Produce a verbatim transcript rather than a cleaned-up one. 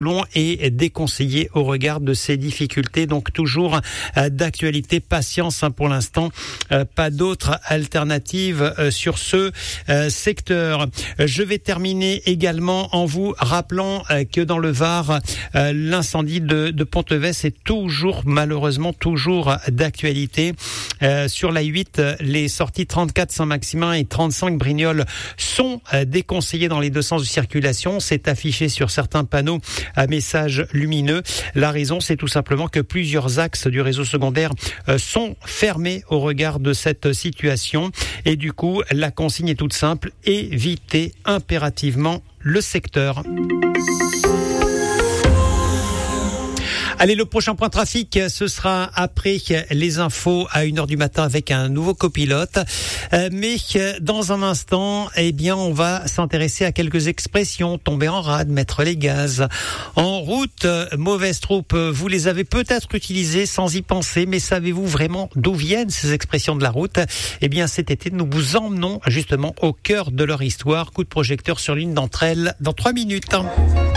long est déconseillé au regard de ces difficultés. Donc toujours euh, d'actualité, patience hein, pour l'instant, euh, pas d'autres alternatives euh, sur ce euh, secteur. Je vais terminer également en vous rappelant euh, que dans le Var, euh, l'incendie de, de Ponteves est toujours, malheureusement, toujours d'actualité. Euh, sur la huit, les sorties trente-quatre Saint-Maximin et trente-cinq Brignoles sont euh, déconseillées dans les deux sens de circulation. C'est affiché sur certains panneaux à message lumineux. La raison, c'est tout simplement que plusieurs axes du réseau secondaire euh, sont fermés au regard de cette situation. Et du coup, la consigne est toute simple, évitez impérativement le secteur. Allez, le prochain point trafic, ce sera après les infos à une heure du matin avec un nouveau copilote. Euh, mais dans un instant, eh bien, on va s'intéresser à quelques expressions. Tomber en rade, mettre les gaz. En route, mauvaise troupe, vous les avez peut-être utilisées sans y penser, mais savez-vous vraiment d'où viennent ces expressions de la route? Eh bien, cet été, nous vous emmenons justement au cœur de leur histoire. Coup de projecteur sur l'une d'entre elles dans trois minutes.